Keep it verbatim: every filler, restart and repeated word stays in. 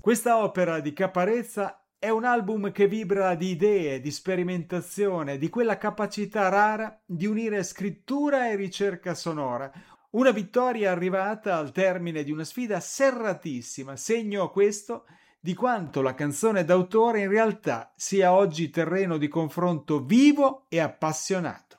Questa opera di Caparezza è un album che vibra di idee, di sperimentazione, di quella capacità rara di unire scrittura e ricerca sonora. Una vittoria arrivata al termine di una sfida serratissima, segno questo di quanto la canzone d'autore in realtà sia oggi terreno di confronto vivo e appassionato.